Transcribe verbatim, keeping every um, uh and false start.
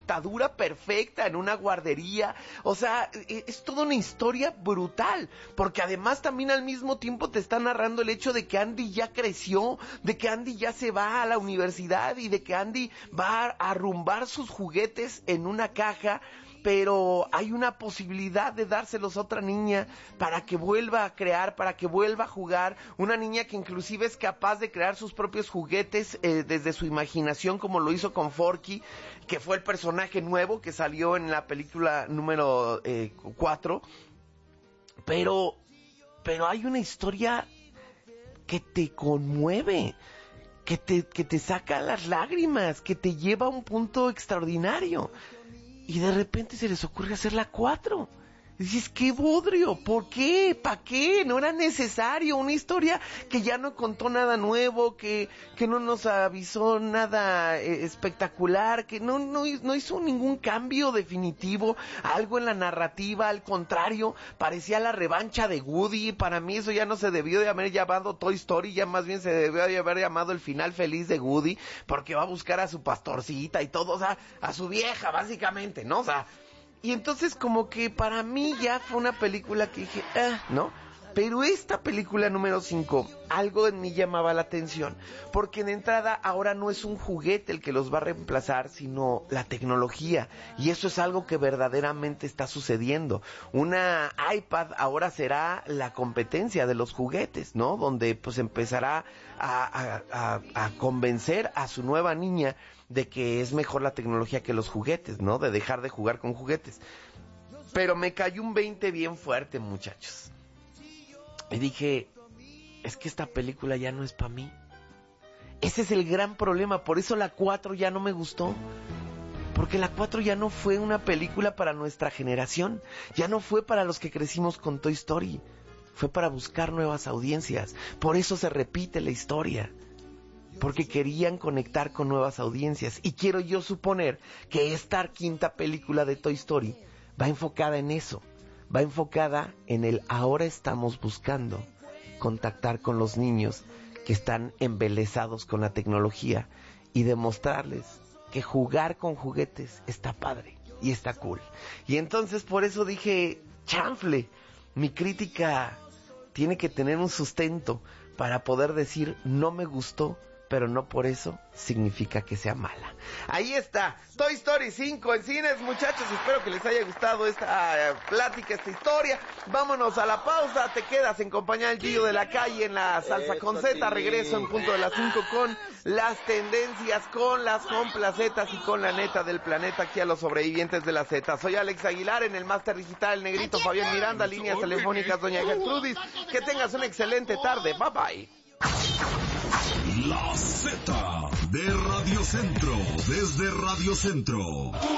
dictadura perfecta en una guardería. O sea, es toda una historia brutal, porque además también al mismo tiempo te está narrando el hecho de que Andy ya creció, de que Andy ya se va a la universidad y de que Andy va a arrumbar sus juguetes en una caja, pero hay una posibilidad de dárselos a otra niña para que vuelva a crear, para que vuelva a jugar, una niña que inclusive es capaz de crear sus propios juguetes eh, desde su imaginación, como lo hizo con Forky, que fue el personaje nuevo que salió en la película número eh, cuatro, pero, pero hay una historia que te conmueve, que te, que te saca las lágrimas, que te lleva a un punto extraordinario. Y de repente se les ocurre hacer la cuatro. Y dices, ¡qué bodrio! ¿Por qué? ¿Para qué? No era necesario. Una historia que ya no contó nada nuevo, que, que no nos avisó nada eh, espectacular, que no, no, no hizo ningún cambio definitivo, algo en la narrativa. Al contrario, parecía la revancha de Woody. Para mí eso ya no se debió de haber llamado Toy Story, ya más bien se debió de haber llamado el final feliz de Woody, porque va a buscar a su pastorcita y todo, o sea, a su vieja básicamente, ¿no? O sea, y entonces como que para mí ya fue una película que dije, ah, ¿no? Pero esta película número cinco, algo en mí llamaba la atención, porque de entrada ahora no es un juguete el que los va a reemplazar, sino la tecnología, y eso es algo que verdaderamente está sucediendo. Una iPad ahora será la competencia de los juguetes, ¿no? Donde pues empezará a, a, a, a convencer a su nueva niña de que es mejor la tecnología que los juguetes, ¿no? De dejar de jugar con juguetes. Pero me cayó un veinte bien fuerte, muchachos. Y dije, es que esta película ya no es para mí. Ese es el gran problema, por eso la cuatro ya no me gustó. Porque la cuatro ya no fue una película para nuestra generación. Ya no fue para los que crecimos con Toy Story. Fue para buscar nuevas audiencias. Por eso se repite la historia. Porque querían conectar con nuevas audiencias. Y quiero yo suponer que esta quinta película de Toy Story va enfocada en eso. Va enfocada en el ahora estamos buscando contactar con los niños que están embelesados con la tecnología y demostrarles que jugar con juguetes está padre y está cool. Y entonces por eso dije, chanfle, mi crítica tiene que tener un sustento para poder decir no me gustó, pero no por eso significa que sea mala. Ahí está, Toy Story cinco en cines, muchachos. Espero que les haya gustado esta uh, plática, esta historia. Vámonos a la pausa. Te quedas en compañía del Gillo de la Calle en la Salsa con Z. Regreso en punto de las cinco con las tendencias, con las complacetas y con la neta del planeta aquí a los sobrevivientes de la Z. Soy Alex Aguilar, en el Máster Digital, el Negrito Fabián Miranda, líneas telefónicas Doña Gertrudis. Que tengas una excelente tarde. Bye bye. La Z de Radio Centro, desde Radio Centro.